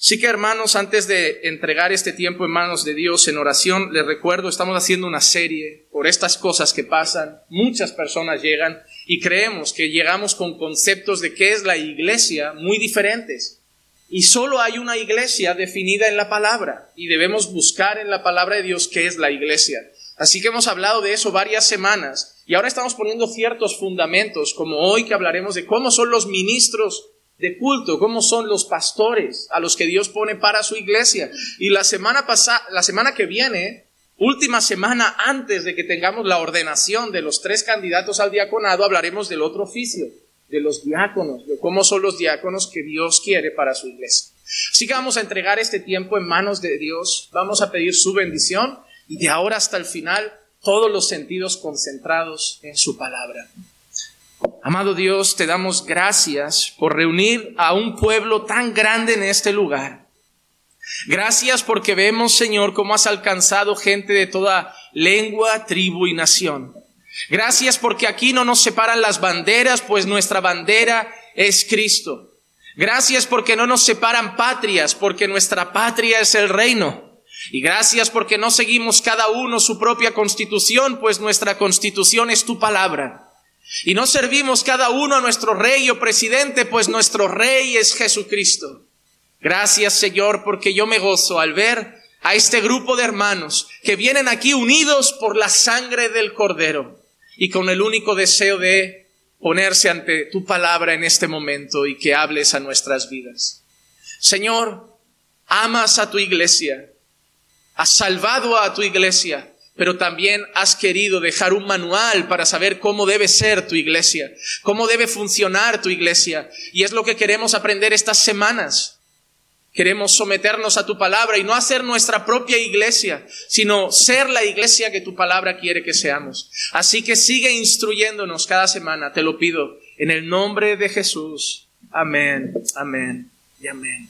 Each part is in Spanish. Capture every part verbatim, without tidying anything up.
Así que, hermanos, antes de entregar este tiempo en manos de Dios en oración, les recuerdo, estamos haciendo una serie por estas cosas que pasan. Muchas personas llegan y creemos que llegamos con conceptos de qué es la iglesia muy diferentes. Y solo hay una iglesia definida en la palabra y debemos buscar en la palabra de Dios qué es la iglesia. Así que hemos hablado de eso varias semanas y ahora estamos poniendo ciertos fundamentos, como hoy que hablaremos de cómo son los ministros de culto, cómo son los pastores a los que Dios pone para su iglesia. Y la semana pasada, la semana que viene, última semana antes de que tengamos la ordenación de los tres candidatos al diaconado, hablaremos del otro oficio, de los diáconos, de cómo son los diáconos que Dios quiere para su iglesia. Así que vamos a entregar este tiempo en manos de Dios, vamos a pedir su bendición y de ahora hasta el final todos los sentidos concentrados en su palabra. Amado Dios, te damos gracias por reunir a un pueblo tan grande en este lugar. Gracias porque vemos, Señor, cómo has alcanzado gente de toda lengua, tribu y nación. Gracias porque aquí no nos separan las banderas, pues nuestra bandera es Cristo. Gracias porque no nos separan patrias, porque nuestra patria es el reino. Y gracias porque no seguimos cada uno su propia constitución, pues nuestra constitución es tu palabra. Y no servimos cada uno a nuestro rey o presidente, pues nuestro rey es Jesucristo. Gracias, Señor, porque yo me gozo al ver a este grupo de hermanos que vienen aquí unidos por la sangre del Cordero y con el único deseo de ponerse ante tu palabra en este momento y que hables a nuestras vidas. Señor, amas a tu iglesia, has salvado a tu iglesia, pero también has querido dejar un manual para saber cómo debe ser tu iglesia, cómo debe funcionar tu iglesia. Y es lo que queremos aprender estas semanas. Queremos someternos a tu palabra y no hacer nuestra propia iglesia, sino ser la iglesia que tu palabra quiere que seamos. Así que sigue instruyéndonos cada semana, te lo pido, en el nombre de Jesús. Amén, amén y amén.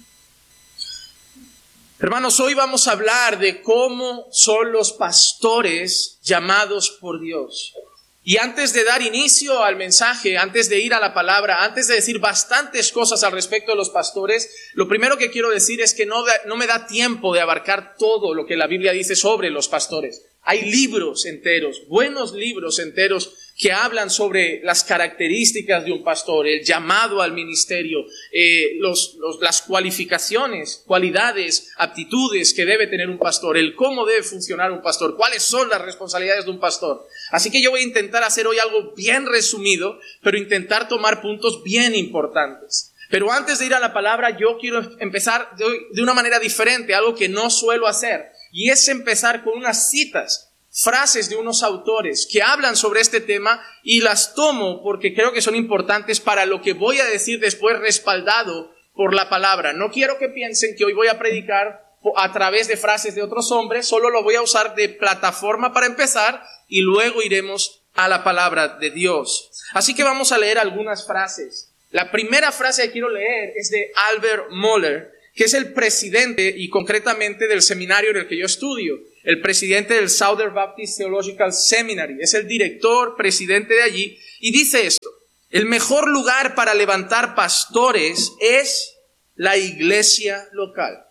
Hermanos, hoy vamos a hablar de cómo son los pastores llamados por Dios. Y antes de dar inicio al mensaje, antes de ir a la palabra, antes de decir bastantes cosas al respecto de los pastores, lo primero que quiero decir es que no, da, no me da tiempo de abarcar todo lo que la Biblia dice sobre los pastores. Hay libros enteros, buenos libros enteros que hablan sobre las características de un pastor, el llamado al ministerio, eh, los, los, las cualificaciones, cualidades, aptitudes que debe tener un pastor, el cómo debe funcionar un pastor, cuáles son las responsabilidades de un pastor. Así que yo voy a intentar hacer hoy algo bien resumido, pero intentar tomar puntos bien importantes. Pero antes de ir a la palabra, yo quiero empezar de, de una manera diferente, algo que no suelo hacer, y es empezar con unas citas, frases de unos autores que hablan sobre este tema y las tomo porque creo que son importantes para lo que voy a decir después respaldado por la palabra. No quiero que piensen que hoy voy a predicar a través de frases de otros hombres, solo lo voy a usar de plataforma para empezar y luego iremos a la palabra de Dios. Así que vamos a leer algunas frases. La primera frase que quiero leer es de Albert Mohler, que es el presidente y concretamente del seminario en el que yo estudio, el presidente del Southern Baptist Theological Seminary, es el director, presidente de allí, y dice esto: el mejor lugar para levantar pastores es la iglesia local.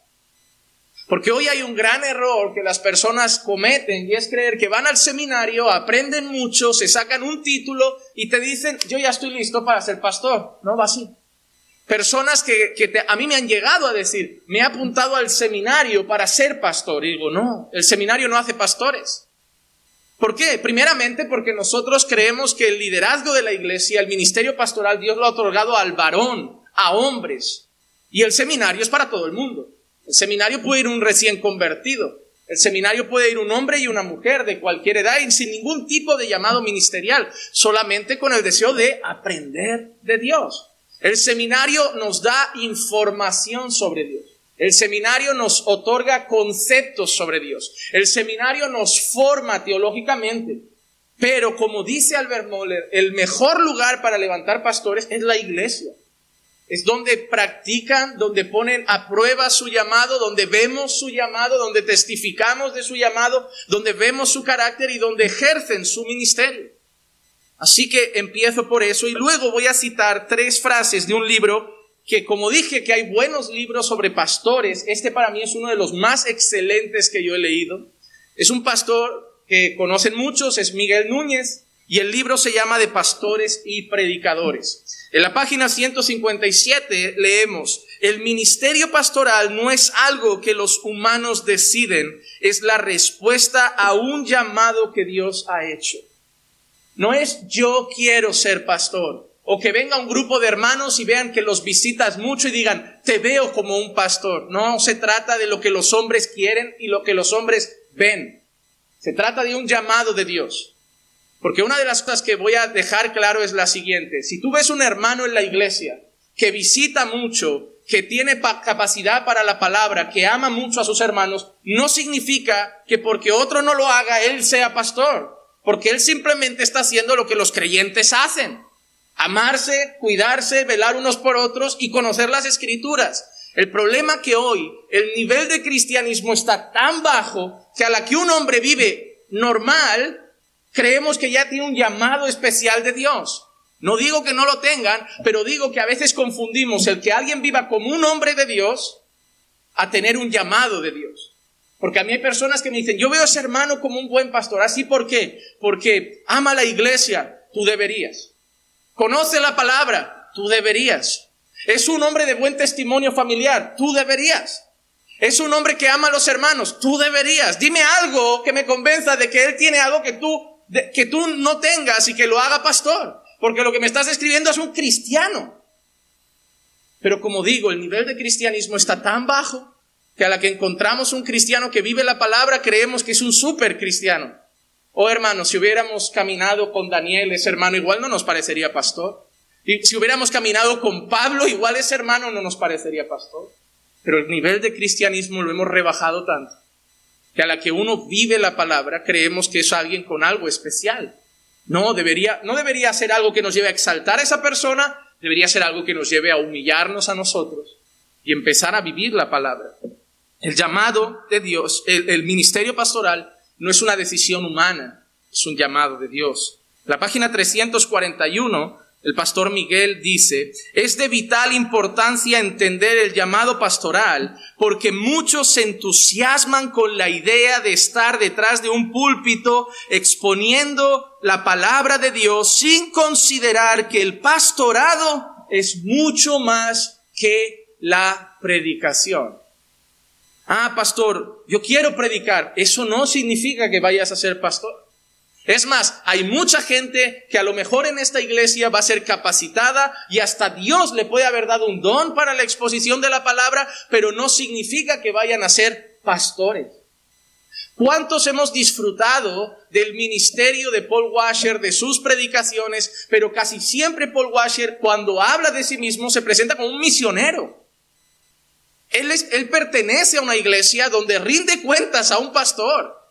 Porque hoy hay un gran error que las personas cometen y es creer que van al seminario, aprenden mucho, se sacan un título y te dicen, yo ya estoy listo para ser pastor. No va así. Personas que, que te, a mí me han llegado a decir, me he apuntado al seminario para ser pastor. Y digo, no, el seminario no hace pastores. ¿Por qué? Primeramente porque nosotros creemos que el liderazgo de la iglesia, el ministerio pastoral, Dios lo ha otorgado al varón, a hombres. Y el seminario es para todo el mundo. El seminario puede ir un recién convertido. El seminario puede ir un hombre y una mujer de cualquier edad y sin ningún tipo de llamado ministerial, solamente con el deseo de aprender de Dios. El seminario nos da información sobre Dios. El seminario nos otorga conceptos sobre Dios. El seminario nos forma teológicamente. Pero como dice Albert Mohler, el mejor lugar para levantar pastores es la iglesia. Es donde practican, donde ponen a prueba su llamado, donde vemos su llamado, donde testificamos de su llamado, donde vemos su carácter y donde ejercen su ministerio. Así que empiezo por eso y luego voy a citar tres frases de un libro que, como dije, que hay buenos libros sobre pastores. Este para mí es uno de los más excelentes que yo he leído. Es un pastor que conocen muchos, es Miguel Núñez, y el libro se llama De Pastores y Predicadores. En la página ciento cincuenta y siete leemos: el ministerio pastoral no es algo que los humanos deciden, es la respuesta a un llamado que Dios ha hecho. No es yo quiero ser pastor, o que venga un grupo de hermanos y vean que los visitas mucho y digan, te veo como un pastor. No se trata de lo que los hombres quieren y lo que los hombres ven. Se trata de un llamado de Dios. Porque una de las cosas que voy a dejar claro es la siguiente: si tú ves un hermano en la iglesia que visita mucho, que tiene pa- capacidad para la palabra, que ama mucho a sus hermanos, no significa que porque otro no lo haga, él sea pastor. Porque él simplemente está haciendo lo que los creyentes hacen: amarse, cuidarse, velar unos por otros y conocer las Escrituras. El problema que hoy el nivel de cristianismo está tan bajo que a la que un hombre vive normal, creemos que ya tiene un llamado especial de Dios. No digo que no lo tengan, pero digo que a veces confundimos el que alguien viva como un hombre de Dios a tener un llamado de Dios. Porque a mí hay personas que me dicen, yo veo a ese hermano como un buen pastor. ¿Así por qué? Porque ama la iglesia, tú deberías. Conoce la palabra, tú deberías. Es un hombre de buen testimonio familiar, tú deberías. Es un hombre que ama a los hermanos, tú deberías. Dime algo que me convenza de que él tiene algo que tú, de, que tú no tengas y que lo haga pastor. Porque lo que me estás describiendo es un cristiano. Pero como digo, el nivel de cristianismo está tan bajo que a la que encontramos un cristiano que vive la palabra, creemos que es un súper cristiano. Oh, hermanos, si hubiéramos caminado con Daniel, ese hermano igual no nos parecería pastor. Y si hubiéramos caminado con Pablo, igual ese hermano no nos parecería pastor. Pero el nivel de cristianismo lo hemos rebajado tanto que a la que uno vive la palabra, creemos que es alguien con algo especial. No, debería, no debería ser algo que nos lleve a exaltar a esa persona, debería ser algo que nos lleve a humillarnos a nosotros y empezar a vivir la palabra. El llamado de Dios, el, el ministerio pastoral, no es una decisión humana, es un llamado de Dios. La página trescientos cuarenta y uno, el pastor Miguel dice, es de vital importancia entender el llamado pastoral porque muchos se entusiasman con la idea de estar detrás de un púlpito exponiendo la palabra de Dios sin considerar que el pastorado es mucho más que la predicación. Ah, pastor, yo quiero predicar. Eso no significa que vayas a ser pastor. Es más, hay mucha gente que a lo mejor en esta iglesia va a ser capacitada y hasta Dios le puede haber dado un don para la exposición de la palabra, pero no significa que vayan a ser pastores. ¿Cuántos hemos disfrutado del ministerio de Paul Washer, de sus predicaciones, pero casi siempre Paul Washer, cuando habla de sí mismo, se presenta como un misionero? Él, es, él pertenece a una iglesia donde rinde cuentas a un pastor.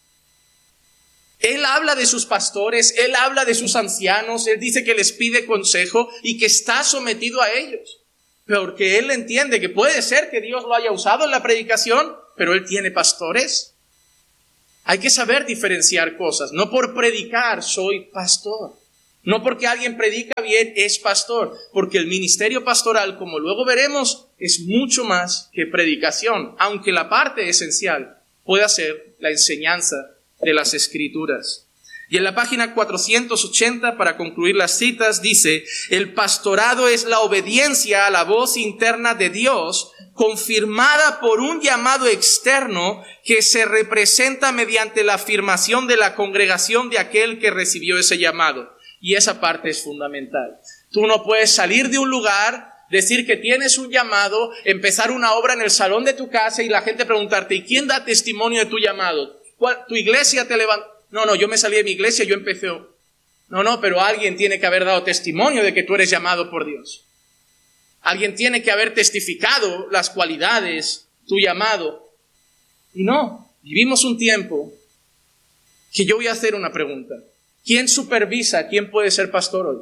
Él habla de sus pastores, él habla de sus ancianos, él dice que les pide consejo y que está sometido a ellos. Porque él entiende que puede ser que Dios lo haya usado en la predicación, pero él tiene pastores. Hay que saber diferenciar cosas. No por predicar soy pastor. No porque alguien predica bien es pastor. Porque el ministerio pastoral, como luego veremos, es mucho más que predicación. Aunque la parte esencial pueda ser la enseñanza de las Escrituras. Y en la página cuatrocientos ochenta, para concluir las citas, dice, el pastorado es la obediencia a la voz interna de Dios, confirmada por un llamado externo que se representa mediante la afirmación de la congregación de aquel que recibió ese llamado. Y esa parte es fundamental. Tú no puedes salir de un lugar, decir que tienes un llamado, empezar una obra en el salón de tu casa y la gente preguntarte, ¿y quién da testimonio de tu llamado? ¿Tu iglesia te levantó? No, no, yo me salí de mi iglesia, yo empecé. No, no, pero alguien tiene que haber dado testimonio de que tú eres llamado por Dios. Alguien tiene que haber testificado las cualidades, tu llamado. Y no, vivimos un tiempo que yo voy a hacer una pregunta. ¿Quién supervisa quién puede ser pastor hoy?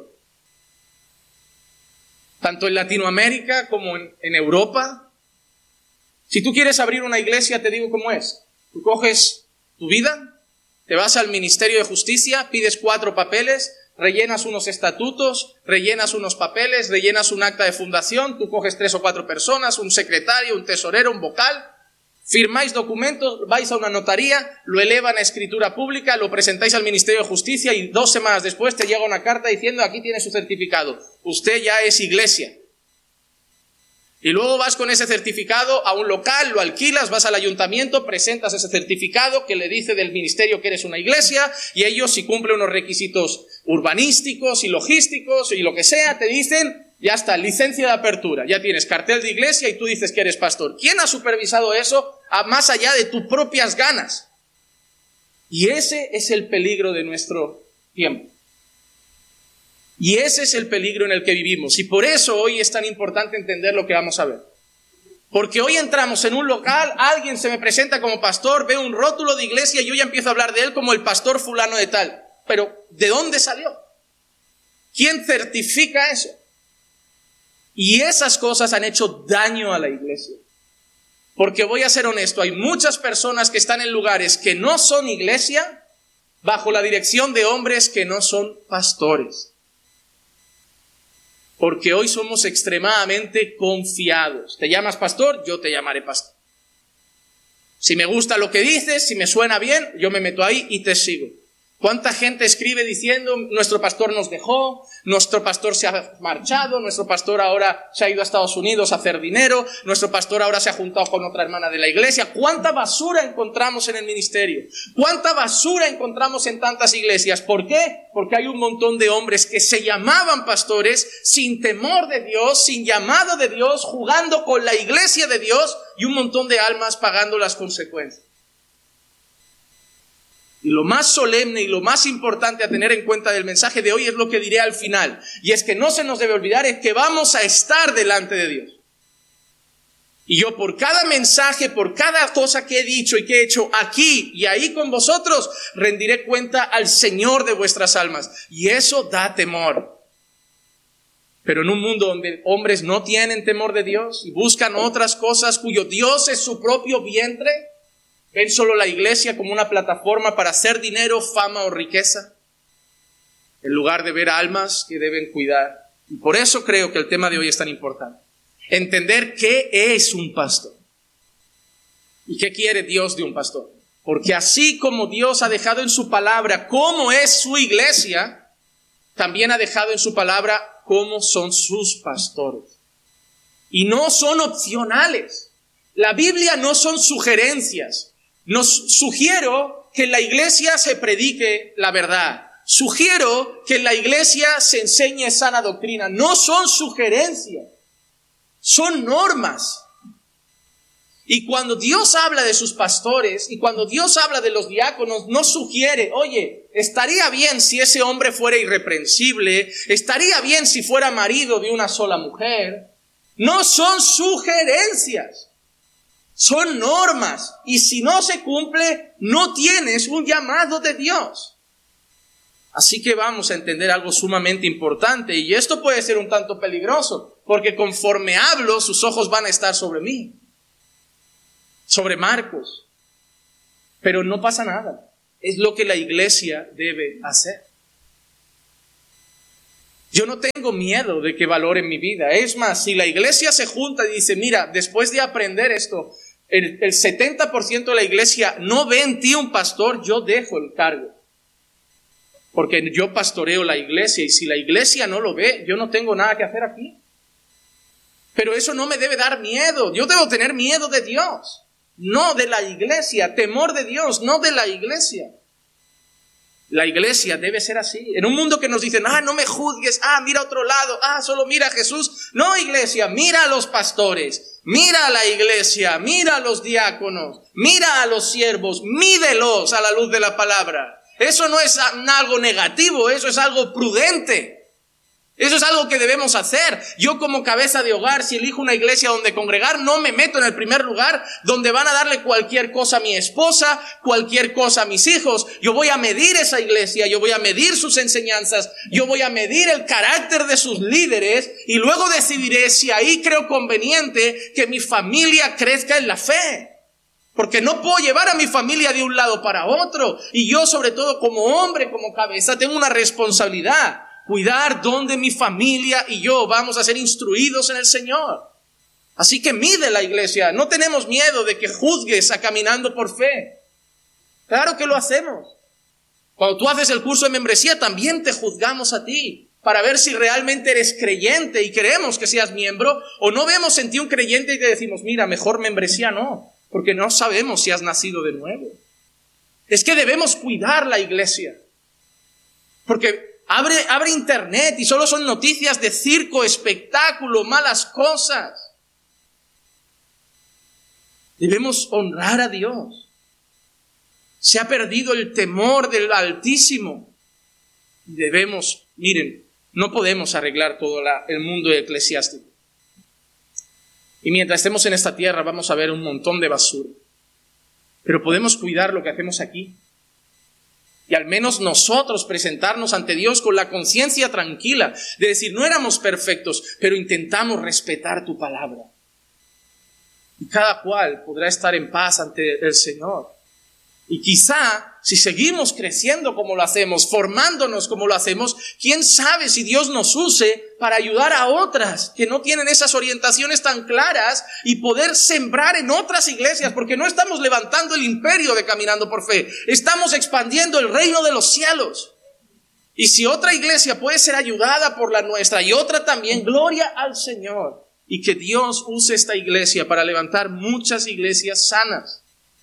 Tanto en Latinoamérica como en, en Europa. Si tú quieres abrir una iglesia, te digo cómo es. Tú coges tu vida, te vas al Ministerio de Justicia, pides cuatro papeles, rellenas unos estatutos, rellenas unos papeles, rellenas un acta de fundación, tú coges tres o cuatro personas, un secretario, un tesorero, un vocal, firmáis documentos, vais a una notaría, lo elevan a escritura pública, lo presentáis al Ministerio de Justicia y dos semanas después te llega una carta diciendo aquí tiene su certificado, usted ya es iglesia. Y luego vas con ese certificado a un local, lo alquilas, vas al ayuntamiento, presentas ese certificado que le dice del ministerio que eres una iglesia y ellos, si cumplen unos requisitos urbanísticos y logísticos y lo que sea, te dicen, ya está, licencia de apertura, ya tienes cartel de iglesia y tú dices que eres pastor. ¿Quién ha supervisado eso a más allá de tus propias ganas? Y ese es el peligro de nuestro tiempo. Y ese es el peligro en el que vivimos. Y por eso hoy es tan importante entender lo que vamos a ver. Porque hoy entramos en un local, alguien se me presenta como pastor, veo un rótulo de iglesia y yo ya empiezo a hablar de él como el pastor fulano de tal. Pero, ¿de dónde salió? ¿Quién certifica eso? Y esas cosas han hecho daño a la iglesia. Porque voy a ser honesto, hay muchas personas que están en lugares que no son iglesia, bajo la dirección de hombres que no son pastores. Porque hoy somos extremadamente confiados. ¿Te llamas pastor? Yo te llamaré pastor. Si me gusta lo que dices, si me suena bien, yo me meto ahí y te sigo. ¿Cuánta gente escribe diciendo, nuestro pastor nos dejó, nuestro pastor se ha marchado, nuestro pastor ahora se ha ido a Estados Unidos a hacer dinero, nuestro pastor ahora se ha juntado con otra hermana de la iglesia? ¿Cuánta basura encontramos en el ministerio? ¿Cuánta basura encontramos en tantas iglesias? ¿Por qué? Porque hay un montón de hombres que se llamaban pastores sin temor de Dios, sin llamado de Dios, jugando con la iglesia de Dios y un montón de almas pagando las consecuencias. Y lo más solemne y lo más importante a tener en cuenta del mensaje de hoy es lo que diré al final. Y es que no se nos debe olvidar es que vamos a estar delante de Dios. Y yo por cada mensaje, por cada cosa que he dicho y que he hecho aquí y ahí con vosotros, rendiré cuenta al Señor de vuestras almas. Y eso da temor. Pero en un mundo donde hombres no tienen temor de Dios y buscan otras cosas cuyo Dios es su propio vientre, ven solo la iglesia como una plataforma para hacer dinero, fama o riqueza, en lugar de ver almas que deben cuidar. Y por eso creo que el tema de hoy es tan importante. Entender qué es un pastor y qué quiere Dios de un pastor. Porque así como Dios ha dejado en su palabra cómo es su iglesia, también ha dejado en su palabra cómo son sus pastores. Y no son opcionales. La Biblia no son sugerencias. Nos sugiero que en la iglesia se predique la verdad. Sugiero que en la iglesia se enseñe sana doctrina. No son sugerencias, son normas. Y cuando Dios habla de sus pastores y cuando Dios habla de los diáconos, no sugiere, oye, estaría bien si ese hombre fuera irreprensible, estaría bien si fuera marido de una sola mujer. No son sugerencias. Son normas, y si no se cumple, no tienes un llamado de Dios. Así que vamos a entender algo sumamente importante, y esto puede ser un tanto peligroso, porque conforme hablo, sus ojos van a estar sobre mí, sobre Marcos. Pero no pasa nada, es lo que la iglesia debe hacer. Yo no tengo miedo de que valoren mi vida. Es más, si la iglesia se junta y dice, mira, después de aprender esto, el, el setenta por ciento de la iglesia no ve en ti un pastor, yo dejo el cargo. Porque yo pastoreo la iglesia y si la iglesia no lo ve, yo no tengo nada que hacer aquí. Pero eso no me debe dar miedo. Yo debo tener miedo de Dios, no de la iglesia. Temor de Dios, no de la iglesia. La iglesia debe ser así. En un mundo que nos dicen, ah, no me juzgues, ah, mira a otro lado, ah, solo mira a Jesús. No, iglesia, mira a los pastores, mira a la iglesia, mira a los diáconos, mira a los siervos, mídelos a la luz de la palabra. Eso no es algo negativo, eso es algo prudente. Eso es algo que debemos hacer. Yo como cabeza de hogar, si elijo una iglesia donde congregar, no me meto en el primer lugar donde van a darle cualquier cosa a mi esposa, cualquier cosa a mis hijos. Yo voy a medir esa iglesia, yo voy a medir sus enseñanzas, yo voy a medir el carácter de sus líderes y luego decidiré si ahí creo conveniente que mi familia crezca en la fe. porque no puedo llevar a mi familia de un lado para otro. Y yo, sobre todo como hombre, como cabeza, tengo una responsabilidad: cuidar donde mi familia y yo vamos a ser instruidos en el Señor. Así que mide la iglesia. No tenemos miedo de que juzgues a Caminando por Fe. Claro que lo hacemos. Cuando tú haces el curso de membresía, también te juzgamos a ti, para ver si realmente eres creyente y queremos que seas miembro, o no vemos en ti un creyente y te decimos, mira, mejor membresía no, porque no sabemos si has nacido de nuevo. Es que debemos cuidar la iglesia, porque abre, abre internet y solo son noticias de circo, espectáculo, malas cosas. Debemos honrar a Dios. Se ha perdido el temor del Altísimo. Debemos, miren, no podemos arreglar todo la, el mundo eclesiástico. Y mientras estemos en esta tierra vamos a ver un montón de basura. Pero podemos cuidar lo que hacemos aquí. Y al menos nosotros presentarnos ante Dios con la conciencia tranquila de decir, no éramos perfectos, pero intentamos respetar tu palabra. Y cada cual podrá estar en paz ante el Señor. Y quizá, si seguimos creciendo como lo hacemos, formándonos como lo hacemos, quién sabe si Dios nos use para ayudar a otras que no tienen esas orientaciones tan claras y poder sembrar en otras iglesias, porque no estamos levantando el imperio de Caminando por Fe, estamos expandiendo el reino de los cielos. Y si otra iglesia puede ser ayudada por la nuestra y otra también, gloria al Señor. Y que Dios use esta iglesia para levantar muchas iglesias sanas.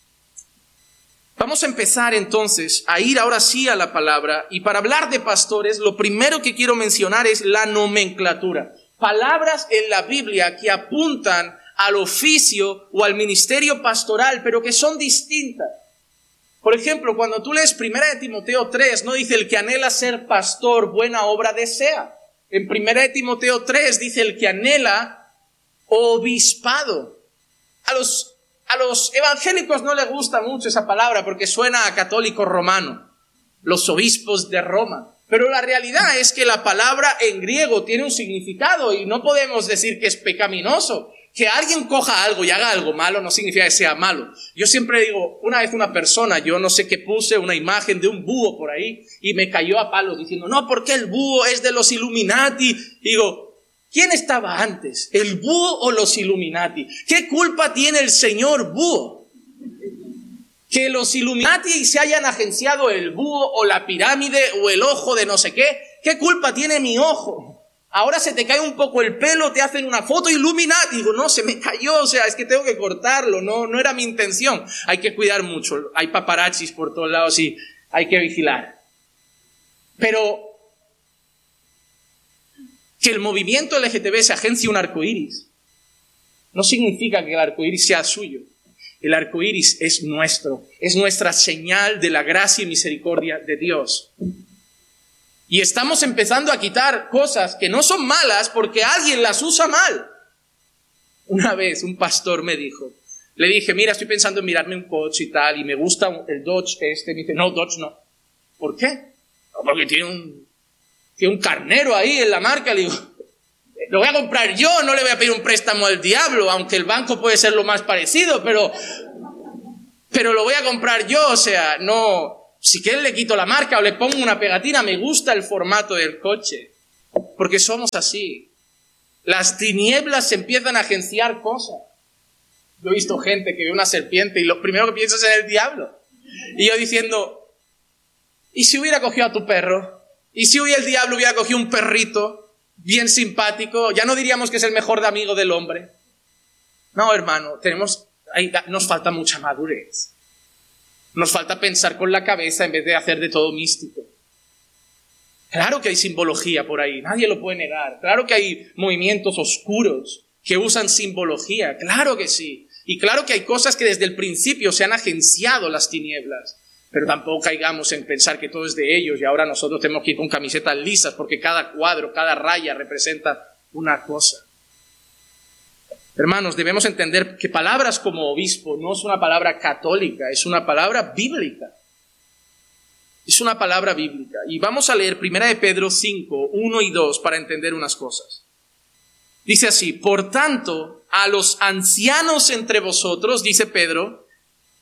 Vamos a empezar entonces a ir ahora sí a la palabra, y para hablar de pastores lo primero que quiero mencionar es la nomenclatura. Palabras en la Biblia que apuntan al oficio o al ministerio pastoral, pero que son distintas. Por ejemplo, cuando tú lees primera de Timoteo tres, no dice el que anhela ser pastor, buena obra desea. En primera de Timoteo tres dice el que anhela obispado. A los A los evangélicos no les gusta mucho esa palabra porque suena a católico romano, los obispos de Roma. Pero la realidad es que la palabra en griego tiene un significado y no podemos decir que es pecaminoso. Que alguien coja algo y haga algo malo no significa que sea malo. Yo siempre digo, una vez una persona, yo no sé qué, puse una imagen de un búho por ahí y me cayó a palos diciendo, no, porque el búho es de los Illuminati. Y digo, ¿quién estaba antes? ¿El búho o los Illuminati? ¿Qué culpa tiene el señor búho? Que los Illuminati se hayan agenciado el búho o la pirámide o el ojo de no sé qué. ¿Qué culpa tiene mi ojo? Ahora se te cae un poco el pelo, te hacen una foto Illuminati. Digo, no, se me cayó, o sea, es que tengo que cortarlo. No, no era mi intención. Hay que cuidar mucho. Hay paparazzis por todos lados y hay que vigilar. Pero que el movimiento L G T B se agencie un arcoíris no significa que el arcoíris sea suyo. El arcoíris es nuestro, es nuestra señal de la gracia y misericordia de Dios. Y estamos empezando a quitar cosas que no son malas porque alguien las usa mal. Una vez un pastor me dijo, le dije, mira, estoy pensando en mirarme un coche y tal, y me gusta el Dodge este. Me dice, no, Dodge no. ¿Por qué? No, porque tiene un... Tiene un carnero ahí en la marca. Le digo, lo voy a comprar yo, no le voy a pedir un préstamo al diablo, aunque el banco puede ser lo más parecido, pero, pero lo voy a comprar yo. O sea, no, si quieren le quito la marca o le pongo una pegatina, me gusta el formato del coche, porque somos así. Las tinieblas se empiezan a agenciar cosas. Yo he visto gente que ve una serpiente y lo primero que piensa es en el diablo. Y yo diciendo, ¿y si hubiera cogido a tu perro? ¿Y si hoy el diablo hubiera cogido un perrito bien simpático? Ya no diríamos que es el mejor amigo del hombre. No, hermano, tenemos, hay, nos falta mucha madurez. Nos falta pensar con la cabeza en vez de hacer de todo místico. Claro que hay simbología por ahí, nadie lo puede negar. Claro que hay movimientos oscuros que usan simbología, claro que sí. Y claro que hay cosas que desde el principio se han agenciado las tinieblas. Pero tampoco caigamos en pensar que todo es de ellos y ahora nosotros tenemos que ir con camisetas lisas porque cada cuadro, cada raya representa una cosa. Hermanos, debemos entender que palabras como obispo no es una palabra católica, es una palabra bíblica. Es una palabra bíblica. Y vamos a leer primera de Pedro cinco, uno y dos para entender unas cosas. Dice así, por tanto, a los ancianos entre vosotros, dice Pedro,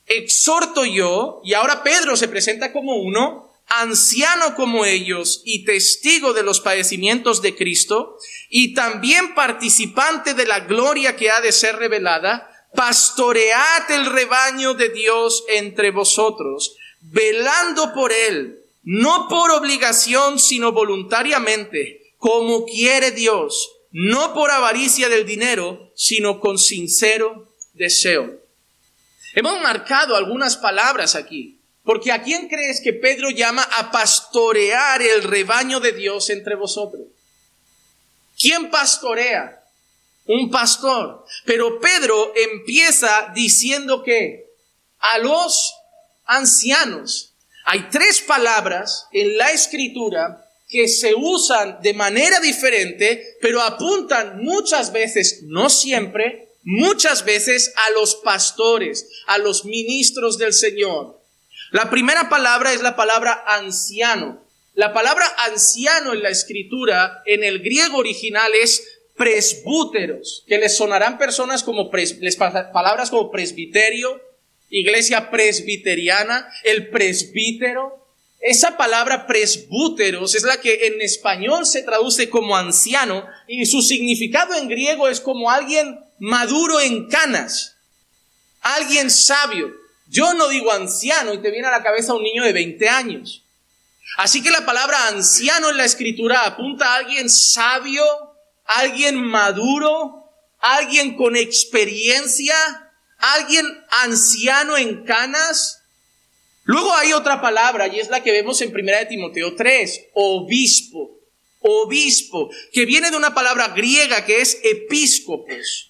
exhorto yo, y ahora Pedro se presenta como uno, anciano como ellos y testigo de los padecimientos de Cristo, y también participante de la gloria que ha de ser revelada, pastoread el rebaño de Dios entre vosotros, velando por él, no por obligación, sino voluntariamente, como quiere Dios, no por avaricia del dinero, sino con sincero deseo. Hemos marcado algunas palabras aquí, porque ¿a quién crees que Pedro llama a pastorear el rebaño de Dios entre vosotros? ¿Quién pastorea? Un pastor. Pero Pedro empieza diciendo que a los ancianos. Hay tres palabras en la Escritura que se usan de manera diferente, pero apuntan muchas veces, no siempre, muchas veces a los pastores, a los ministros del Señor. La primera palabra es la palabra anciano. La palabra anciano en la Escritura, en el griego original, es presbúteros, que les sonarán personas como pres, les, palabras como presbiterio, iglesia presbiteriana, el presbítero. Esa palabra presbúteros es la que en español se traduce como anciano, y su significado en griego es como alguien maduro en canas, alguien sabio. Yo no digo anciano y te viene a la cabeza un niño de veinte años. Así que la palabra anciano en la Escritura apunta a alguien sabio, alguien maduro, alguien con experiencia, alguien anciano en canas. Luego hay otra palabra, y es la que vemos en primera de Timoteo tres, obispo. Obispo, que viene de una palabra griega que es episcopos.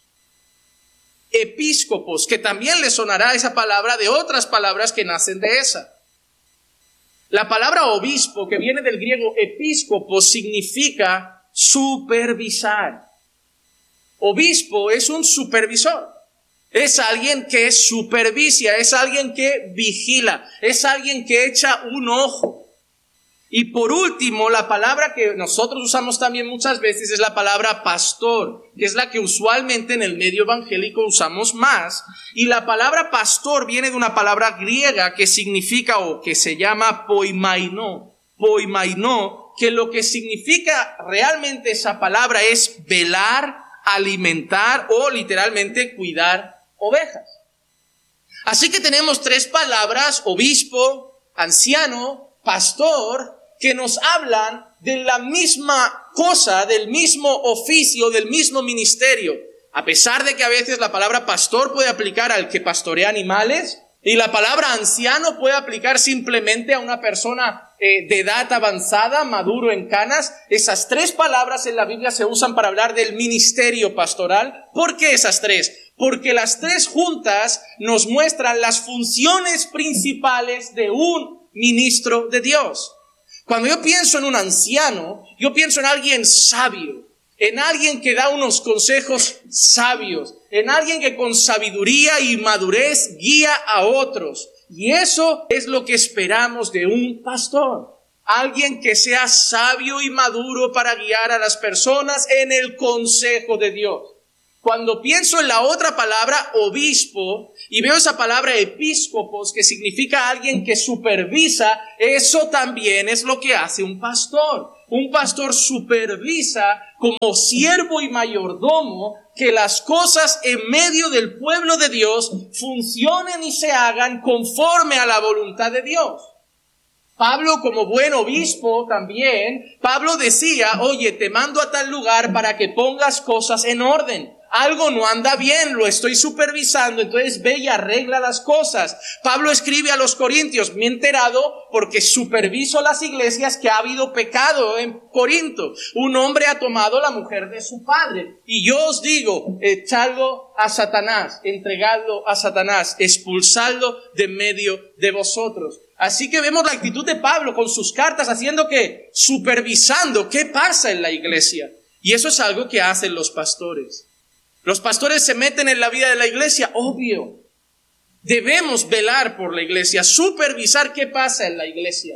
Episcopos, que también le sonará esa palabra de otras palabras que nacen de esa. La palabra obispo, que viene del griego episcopos, significa supervisar. Obispo es un supervisor. Es alguien que supervisa, es alguien que vigila, es alguien que echa un ojo. Y por último, la palabra que nosotros usamos también muchas veces es la palabra pastor, que es la que usualmente en el medio evangélico usamos más. Y la palabra pastor viene de una palabra griega que significa o que se llama poimaino, poimaino, que lo que significa realmente esa palabra es velar, alimentar o literalmente cuidar ovejas. Así que tenemos tres palabras, obispo, anciano, pastor, que nos hablan de la misma cosa, del mismo oficio, del mismo ministerio. A pesar de que a veces la palabra pastor puede aplicar al que pastorea animales, y la palabra anciano puede aplicar simplemente a una persona eh, de edad avanzada, maduro en canas. Esas tres palabras en la Biblia se usan para hablar del ministerio pastoral. ¿Por qué esas tres? Porque las tres juntas nos muestran las funciones principales de un ministro de Dios. Cuando yo pienso en un anciano, yo pienso en alguien sabio, en alguien que da unos consejos sabios, en alguien que con sabiduría y madurez guía a otros. Y eso es lo que esperamos de un pastor. Alguien que sea sabio y maduro para guiar a las personas en el consejo de Dios. Cuando pienso en la otra palabra, obispo, y veo esa palabra episcopos, que significa alguien que supervisa, eso también es lo que hace un pastor. Un pastor supervisa como siervo y mayordomo que las cosas en medio del pueblo de Dios funcionen y se hagan conforme a la voluntad de Dios. Pablo, como buen obispo también, Pablo decía, oye, te mando a tal lugar para que pongas cosas en orden. Algo no anda bien, lo estoy supervisando, entonces ve y arregla las cosas. Pablo escribe a los corintios, me he enterado porque superviso las iglesias que ha habido pecado en Corinto. Un hombre ha tomado la mujer de su padre. Y yo os digo, echadlo a Satanás, entregadlo a Satanás, expulsadlo de medio de vosotros. Así que vemos la actitud de Pablo con sus cartas haciendo que, supervisando qué pasa en la iglesia. Y eso es algo que hacen los pastores. Los pastores se meten en la vida de la iglesia, obvio. Debemos velar por la iglesia, supervisar qué pasa en la iglesia.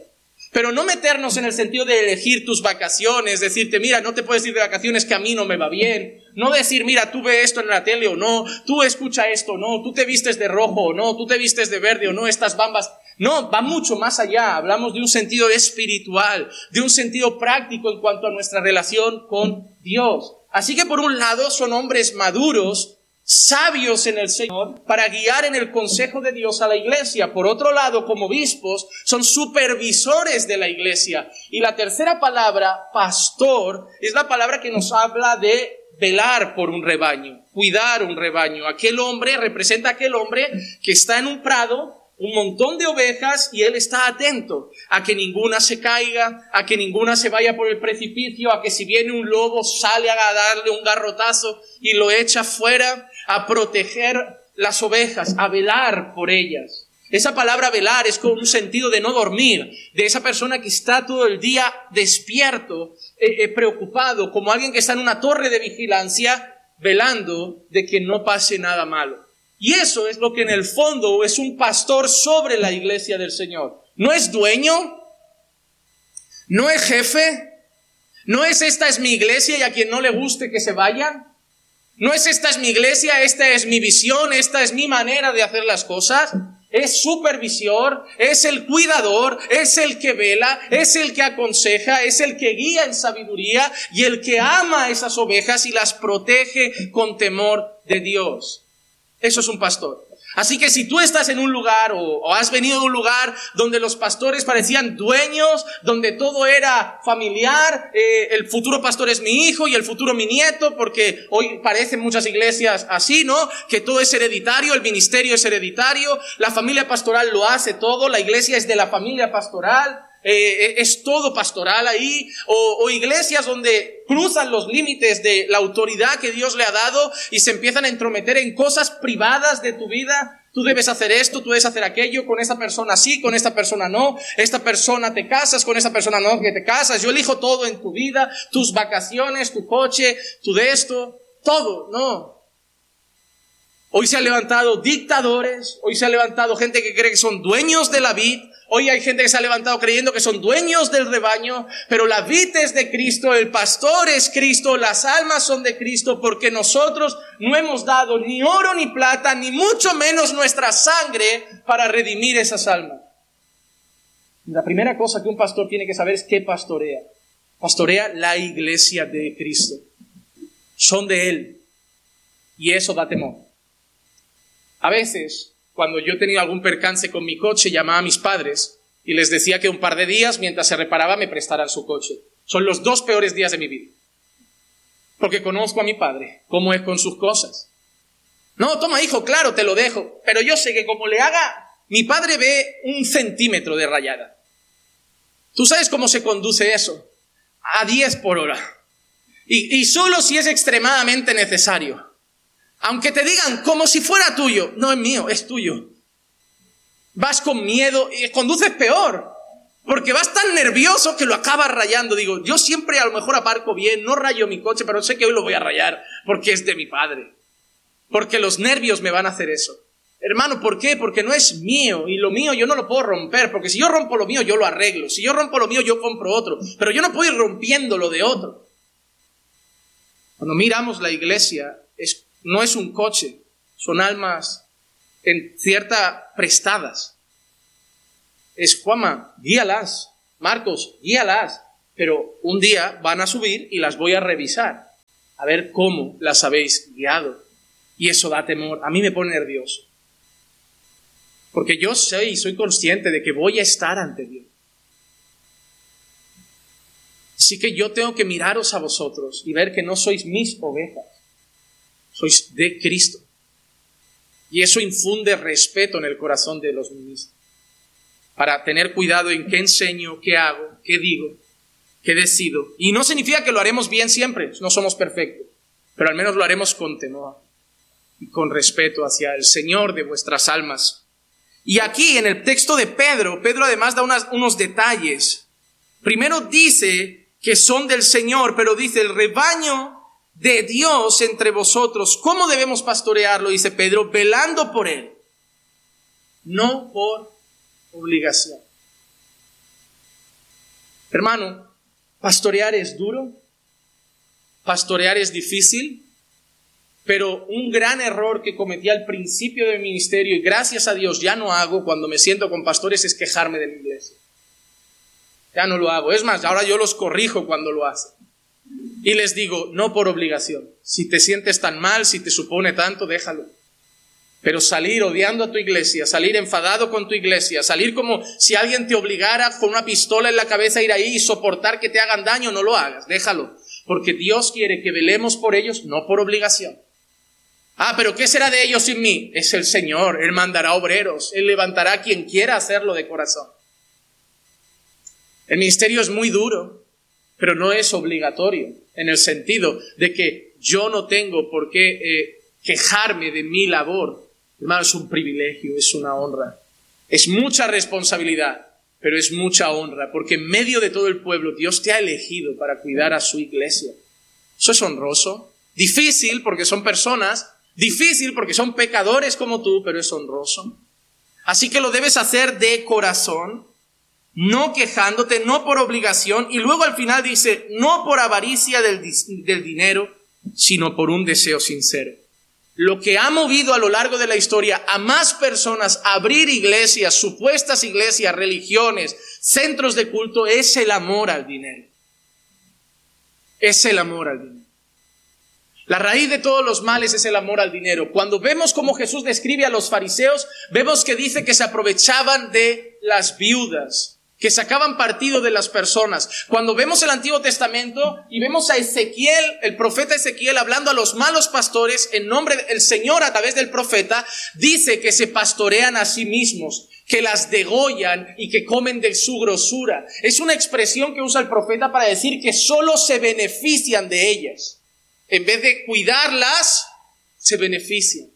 Pero no meternos en el sentido de elegir tus vacaciones, decirte, mira, no te puedes ir de vacaciones que a mí no me va bien. No decir, mira, tú ve esto en la tele o no, tú escucha esto o no, tú te vistes de rojo o no, tú te vistes de verde o no, estas bambas. No, va mucho más allá. Hablamos de un sentido espiritual, de un sentido práctico en cuanto a nuestra relación con Dios. Así que por un lado son hombres maduros, sabios en el Señor, para guiar en el consejo de Dios a la iglesia. Por otro lado, como obispos, son supervisores de la iglesia. Y la tercera palabra, pastor, es la palabra que nos habla de velar por un rebaño, cuidar un rebaño. Aquel hombre representa a aquel hombre que está en un prado, un montón de ovejas, y él está atento a que ninguna se caiga, a que ninguna se vaya por el precipicio, a que si viene un lobo sale a darle un garrotazo y lo echa fuera, a proteger las ovejas, a velar por ellas. Esa palabra velar es con un sentido de no dormir, de esa persona que está todo el día despierto, eh, eh, preocupado, como alguien que está en una torre de vigilancia, velando de que no pase nada malo. Y eso es lo que en el fondo es un pastor sobre la iglesia del Señor. No es dueño, no es jefe, no es esta es mi iglesia y a quien no le guste que se vayan. No es esta es mi iglesia, esta es mi visión, esta es mi manera de hacer las cosas. Es supervisor, es el cuidador, es el que vela, es el que aconseja, es el que guía en sabiduría y el que ama a esas ovejas y las protege con temor de Dios. Eso es un pastor. Así que si tú estás en un lugar o, o has venido de un lugar donde los pastores parecían dueños, donde todo era familiar, eh, el futuro pastor es mi hijo y el futuro mi nieto, porque hoy parecen muchas iglesias así, ¿no? Que todo es hereditario, el ministerio es hereditario, la familia pastoral lo hace todo, la iglesia es de la familia pastoral. Eh, es todo pastoral ahí, o, o iglesias donde cruzan los límites de la autoridad que Dios le ha dado y se empiezan a entrometer en cosas privadas de tu vida. Tú debes hacer esto, tú debes hacer aquello, con esta persona sí, con esta persona no, esta persona te casas, con esta persona no, que te casas, yo elijo todo en tu vida, tus vacaciones, tu coche, tu de esto, todo, no. Hoy se han levantado dictadores, hoy se ha levantado gente que cree que son dueños de la vid, hoy hay gente que se ha levantado creyendo que son dueños del rebaño, pero la vid es de Cristo, el pastor es Cristo, las almas son de Cristo, porque nosotros no hemos dado ni oro ni plata, ni mucho menos nuestra sangre para redimir esas almas. La primera cosa que un pastor tiene que saber es qué pastorea. Pastorea la iglesia de Cristo. Son de Él. Y eso da temor. A veces, cuando yo tenía algún percance con mi coche, llamaba a mis padres y les decía que un par de días, mientras se reparaba, me prestaran su coche. Son los dos peores días de mi vida. Porque conozco a mi padre, cómo es con sus cosas. No, toma hijo, claro, te lo dejo. Pero yo sé que como le haga, mi padre ve un centímetro de rayada. ¿Tú sabes cómo se conduce eso? A diez por hora. Y, y solo si es extremadamente necesario. Aunque te digan como si fuera tuyo, no es mío, es tuyo. Vas con miedo y conduces peor, porque vas tan nervioso que lo acabas rayando. Digo, yo siempre a lo mejor aparco bien, no rayo mi coche, pero sé que hoy lo voy a rayar porque es de mi padre. Porque los nervios me van a hacer eso. Hermano, ¿por qué? Porque no es mío y lo mío yo no lo puedo romper, porque si yo rompo lo mío yo lo arreglo, si yo rompo lo mío yo compro otro, pero yo no puedo ir rompiendo lo de otro. Cuando miramos la iglesia, es no es un coche, son almas en cierta prestadas. Es Juanma, guíalas, Marcos, guíalas, pero un día van a subir y las voy a revisar, a ver cómo las habéis guiado. Y eso da temor, a mí me pone nervioso. Porque yo soy, soy consciente de que voy a estar ante Dios. Así que yo tengo que miraros a vosotros y ver que no sois mis ovejas. Sois de Cristo. Y eso infunde respeto en el corazón de los ministros. Para tener cuidado en qué enseño, qué hago, qué digo, qué decido. Y no significa que lo haremos bien siempre, no somos perfectos. Pero al menos lo haremos con temor y con respeto hacia el Señor de vuestras almas. Y aquí en el texto de Pedro, Pedro además da unas, unos detalles. Primero dice que son del Señor, pero dice el rebaño de Dios entre vosotros. ¿Cómo debemos pastorearlo? Dice Pedro, velando por él, no por obligación. Hermano, pastorear es duro, pastorear es difícil, pero un gran error que cometí al principio de mi ministerio, y gracias a Dios ya no hago cuando me siento con pastores, es quejarme de mi iglesia. Ya no lo hago. Es más, ahora yo los corrijo cuando lo hacen. Y les digo, no por obligación. Si te sientes tan mal, si te supone tanto, déjalo. Pero salir odiando a tu iglesia, salir enfadado con tu iglesia, salir como si alguien te obligara con una pistola en la cabeza a ir ahí y soportar que te hagan daño, no lo hagas, déjalo. Porque Dios quiere que velemos por ellos, no por obligación. Ah, pero ¿qué será de ellos sin mí? Es el Señor, Él mandará obreros, Él levantará a quien quiera hacerlo de corazón. El ministerio es muy duro, pero no es obligatorio, en el sentido de que yo no tengo por qué eh, quejarme de mi labor. Hermano, es un privilegio, es una honra. Es mucha responsabilidad, pero es mucha honra, porque en medio de todo el pueblo Dios te ha elegido para cuidar a su iglesia. Eso es honroso. Difícil porque son personas, difícil porque son pecadores como tú, pero es honroso. Así que lo debes hacer de corazón, no quejándote, no por obligación, y luego al final dice, no por avaricia del, del dinero, sino por un deseo sincero. Lo que ha movido a lo largo de la historia a más personas a abrir iglesias, supuestas iglesias, religiones, centros de culto, es el amor al dinero. Es el amor al dinero. La raíz de todos los males es el amor al dinero. Cuando vemos cómo Jesús describe a los fariseos, vemos que dice que se aprovechaban de las viudas, que sacaban partido de las personas. Cuando vemos el Antiguo Testamento y vemos a Ezequiel, el profeta Ezequiel, hablando a los malos pastores en nombre del Señor a través del profeta, dice que se pastorean a sí mismos, que las degollan y que comen de su grosura. Es una expresión que usa el profeta para decir que solo se benefician de ellas. En vez de cuidarlas, se benefician.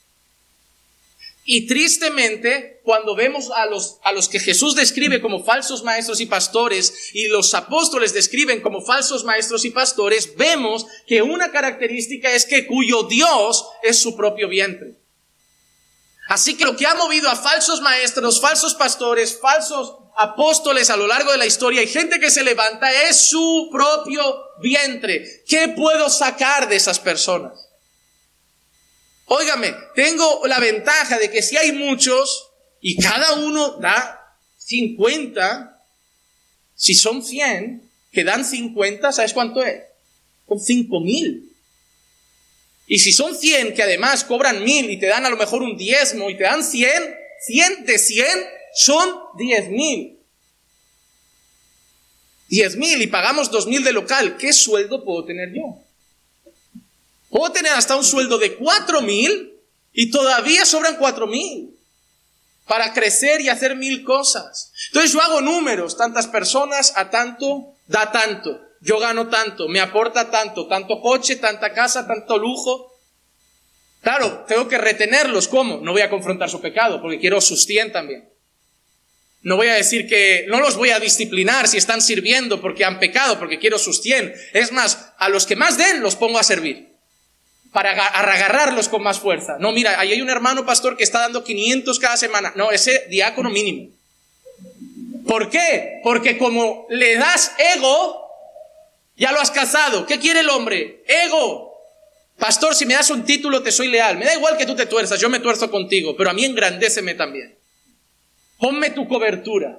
Y tristemente, cuando vemos a los, a los que Jesús describe como falsos maestros y pastores, y los apóstoles describen como falsos maestros y pastores, vemos que una característica es que cuyo Dios es su propio vientre. Así que lo que ha movido a falsos maestros, falsos pastores, falsos apóstoles a lo largo de la historia, y gente que se levanta, es su propio vientre. ¿Qué puedo sacar de esas personas? Óigame, tengo la ventaja de que si hay muchos y cada uno da cincuenta, si son cien que dan cincuenta, ¿sabes cuánto es? Son cinco mil. Y si son cien que además cobran mil y te dan a lo mejor un diezmo y te dan cien, cien de cien son diez mil. diez mil y pagamos dos mil de local. ¿Qué sueldo puedo tener yo? Puedo tener hasta un sueldo de cuatro mil y todavía sobran cuatro mil para crecer y hacer mil cosas. Entonces yo hago números, tantas personas a tanto, da tanto. Yo gano tanto, me aporta tanto, tanto coche, tanta casa, tanto lujo. Claro, tengo que retenerlos. ¿Cómo? No voy a confrontar su pecado porque quiero sus cien también. No voy a decir que, no los voy a disciplinar si están sirviendo porque han pecado, porque quiero sus cien. Es más, a los que más den los pongo a servir, para agarrarlos con más fuerza. No, mira, ahí hay un hermano pastor que está dando quinientos cada semana. No, ese diácono mínimo. ¿Por qué? Porque como le das ego, ya lo has casado. ¿Qué quiere el hombre? Ego. Pastor, si me das un título te soy leal. Me da igual que tú te tuerzas, yo me tuerzo contigo, pero a mí engrandéceme también. Ponme tu cobertura.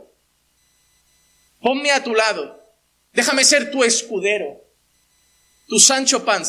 Ponme a tu lado. Déjame ser tu escudero, tu Sancho Panza.